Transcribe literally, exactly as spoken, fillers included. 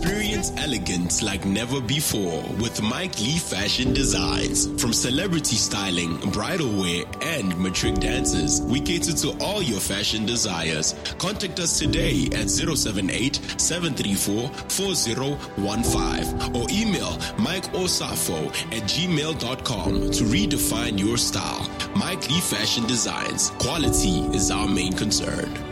Experience elegance like never before with Mike Lee Fashion Designs. From celebrity styling, bridal wear, and matric dances, we cater to all your fashion desires. Contact us today at zero seven eight, seven three four, four zero one five or email mikeosafo at gmail dot com to redefine your style. Mike Lee Fashion Designs. Quality is our main concern.